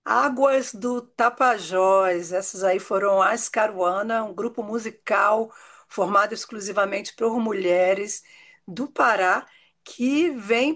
Águas do Tapajós, essas aí foram as Caruana, um grupo musical formado exclusivamente por mulheres do Pará, que vem